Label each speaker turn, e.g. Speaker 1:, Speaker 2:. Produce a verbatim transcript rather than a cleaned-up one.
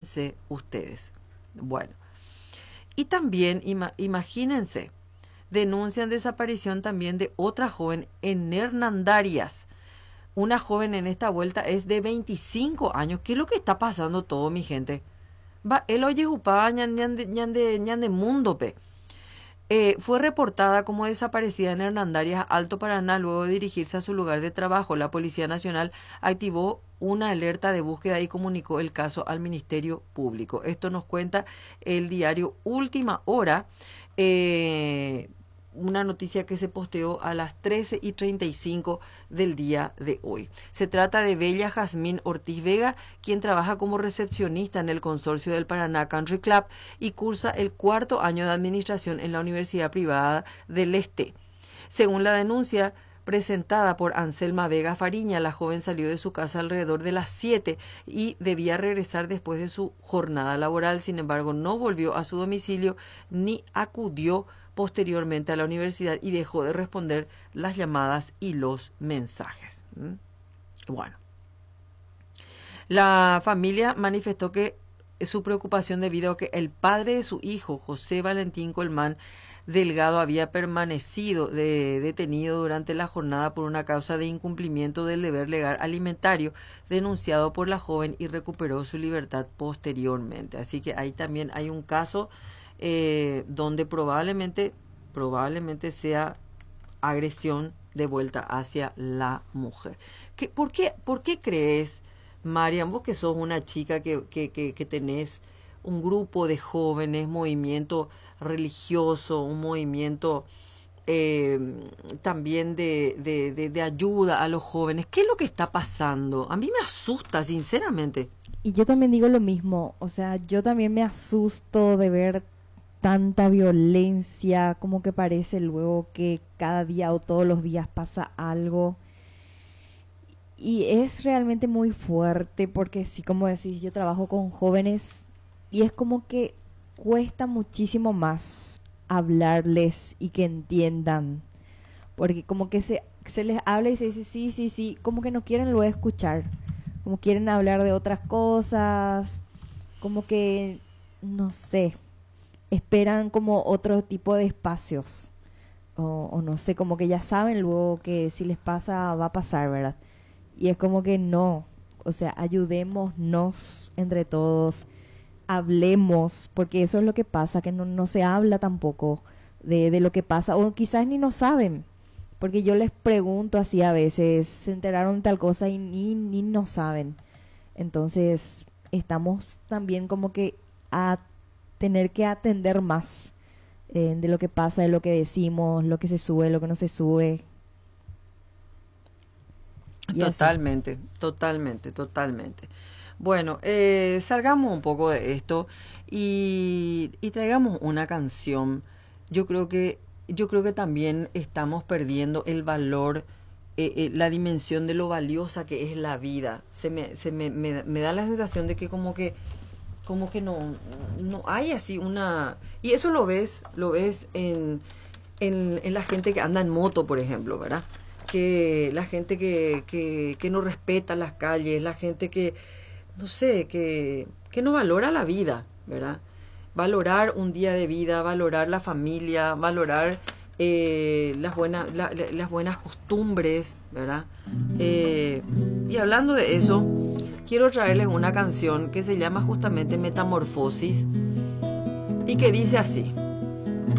Speaker 1: Fíjense ustedes. Bueno, y también ima- imagínense, denuncian desaparición también de otra joven en Hernandarias. Una joven en esta vuelta es de veinticinco años. ¿Qué es lo que está pasando todo, mi gente? Va, el oye upá, ñan ñan ñan de ñan de mundo, pe. Eh, fue reportada como desaparecida en Hernandarias, Alto Paraná, luego de dirigirse a su lugar de trabajo. La Policía Nacional activó una alerta de búsqueda y comunicó el caso al Ministerio Público. Esto nos cuenta el diario Última Hora, eh, una noticia que se posteó a las trece y treinta y cinco del día de hoy. Se trata de Bella Jazmín Ortiz Vega, quien trabaja como recepcionista en el consorcio del Paraná Country Club y cursa el cuarto año de administración en la Universidad Privada del Este. Según la denuncia presentada por Anselma Vega Fariña, la joven salió de su casa alrededor de las siete y debía regresar después de su jornada laboral. Sin embargo, no volvió a su domicilio ni acudió posteriormente a la universidad y dejó de responder las llamadas y los mensajes. ¿Mm? Bueno, la familia manifestó que su preocupación debido a que el padre de su hijo, José Valentín Colmán Delgado, había permanecido de, detenido durante la jornada por una causa de incumplimiento del deber legal alimentario denunciado por la joven y recuperó su libertad posteriormente. Así que ahí también hay un caso eh, donde probablemente, probablemente sea agresión de vuelta hacia la mujer. ¿Qué, por, qué, ¿Por qué crees, Marian, vos que sos una chica que, que, que, que tenés un grupo de jóvenes, movimiento religioso, un movimiento eh, también de, de, de, de ayuda a los jóvenes? ¿Qué es lo que está pasando? A mí me asusta, sinceramente.
Speaker 2: Y yo también digo lo mismo, o sea, yo también me asusto de ver tanta violencia, como que parece luego que cada día o todos los días pasa algo. Y es realmente muy fuerte porque sí, como decís, yo trabajo con jóvenes y es como que cuesta muchísimo más hablarles y que entiendan. Porque como que se, se les habla y se dice sí, sí, sí, como que no quieren luego escuchar. Como quieren hablar de otras cosas, como que, no sé, esperan como otro tipo de espacios. O, o no sé, como que ya saben luego que si les pasa, va a pasar, ¿verdad? Y es como que no, o sea, ayudémonos entre todos, hablemos, porque eso es lo que pasa, que no, no se habla tampoco de, de lo que pasa, o quizás ni no saben, porque yo les pregunto así a veces, se enteraron de tal cosa y ni, ni no saben. Entonces, estamos también como que a tener que atender más eh, de lo que pasa, de lo que decimos, lo que se sube, lo que no se sube. Y así.
Speaker 1: Totalmente, totalmente, totalmente. Bueno, eh, salgamos un poco de esto y, y traigamos una canción. Yo creo que, yo creo que también estamos perdiendo el valor, eh, eh, la dimensión de lo valiosa que es la vida. Se me, se me, me, me da la sensación de que como que, como que no, no hay así una, y eso lo ves, lo ves en, en, en la gente que anda en moto, por ejemplo, ¿verdad? Que la gente que, que, que no respeta las calles, la gente que, no sé, que, que no valora la vida, ¿verdad? Valorar un día de vida, valorar la familia, valorar eh, las, buenas, la, la, las buenas costumbres, ¿verdad? Eh, y hablando de eso, quiero traerles una canción que se llama justamente Metamorfosis y que dice así.